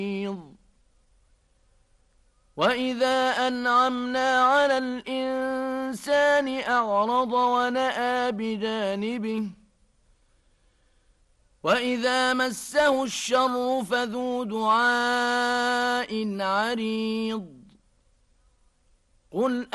وَإِذَا أَنْعَمْنَا عَلَى الْإِنسَانِ أَعْرَضَ وَنَأَىٰ بِجَانِبِهِ وَإِذَا مَسَّهُ الشَّرُّ فَذُو دُعَاءٍ عَرِيضٍ